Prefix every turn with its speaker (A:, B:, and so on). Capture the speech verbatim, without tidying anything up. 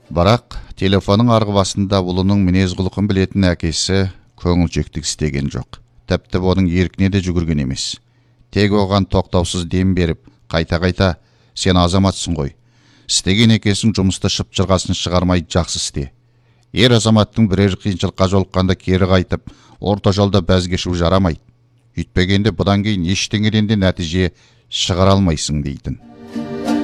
A: Бірақ телефонның арғы басында ұлының мінез құлқын білетін әкесі көңілшектік істеген жоқ. Тіпті оның еркіне де жүгірген емес. Тек оған тоқтаусыз дем беріп, қайта-қайта сен азаматсың ғой. Істеген екенсің, жұмысты шып-шырғасын шығармай жақсы істе. Ер азаматтың бірер қиыншылыққа жолыққанда кері қайтып, орта жолда бәзгешу жарамайды. Үйтпегенде бұдан кейін ештеңеден де нәтиже шығара алмайсың дейтін.